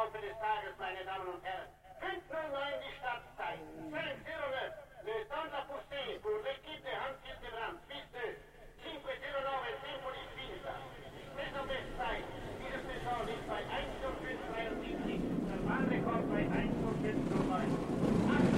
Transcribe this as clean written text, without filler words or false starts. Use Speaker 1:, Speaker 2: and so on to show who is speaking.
Speaker 1: Laufe des Tages, meine Damen und Herren. 5:09 die Stadtzeit. 5:09. Le temps de la poussée pour l'équipe de Hans-Hildebrand. Piste 5:09, Tempo di Spinta. Bestzeit dieser Saison liegt bei 1:05,73. Der Bahnrekord bei 1:05,73.